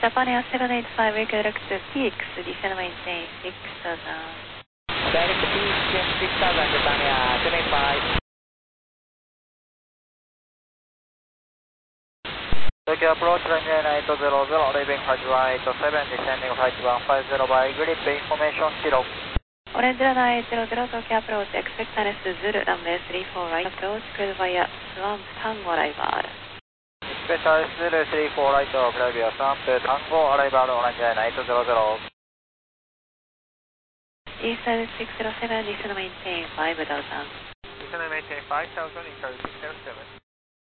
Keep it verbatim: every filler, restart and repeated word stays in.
Japan Air seven eight five, we direct to P X, descend maintain six thousand. Direct to P X six thousand, Japan Air seven eight five. Tokyo approach runway nine zero zero, leaving flight right seven, descending flight one five zero by grid information zero. Orange runway zero zero, Tokyo approach, expect Thales Zulu, runway three four right, approach cleared via Swamp Tango arrival. Expect Thales Zulu three four right, cleared via Swamp Tango arrival, Orange nine zero zero. Eastern six zero seven, descend maintain five thousand. Descend maintain five thousand, increase six zero seven.